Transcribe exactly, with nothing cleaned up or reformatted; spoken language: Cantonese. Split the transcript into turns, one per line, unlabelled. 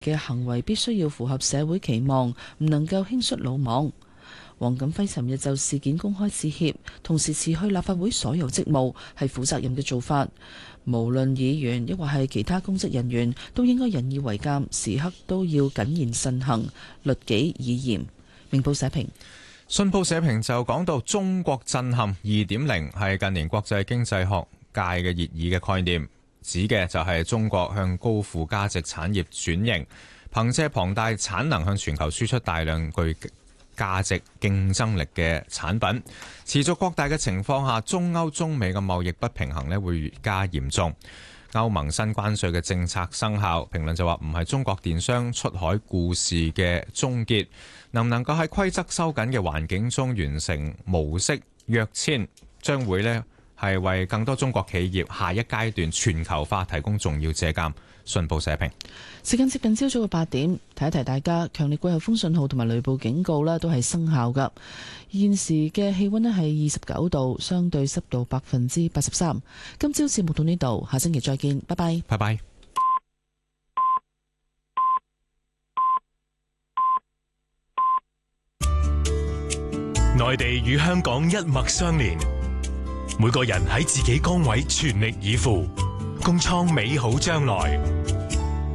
嘅行為必須要符合社會期望，唔能夠輕率魯莽。黃錦輝尋日就事件公開致歉，同時辭去立法會所有職務，係負責任嘅做法。無論議員抑或係其他公職人員，都應該引以為鑑，時刻都要謹言慎行，律己以嚴。明報社評。
信報社評就講到中國震撼二點零係近年國際經濟學界嘅熱議嘅概念，指嘅就係中國向高附加值產業轉型，憑借龐大產能向全球輸出大量具價值競爭力嘅產品。持續擴大嘅情況下，中歐中美嘅貿易不平衡咧會越加嚴重。歐盟新關稅嘅政策生效，評論就話唔係中國電商出海故事嘅終結，能唔能夠喺規則收緊嘅環境中完成模式躍遷，將會咧係為更多中國企業下一階段全球化提供重要借鑑。信報社評。
時間接近朝早嘅八點，提一提大家，強烈季候風信號同埋雷暴警告咧都係生效噶。現時嘅氣溫咧係二十九度，相對濕度百分之八十三。今朝節目到呢度，下星期再見，拜拜。
拜拜。
內地與香港一脈相連，每個人喺自己崗位全力以赴，共創美好將來。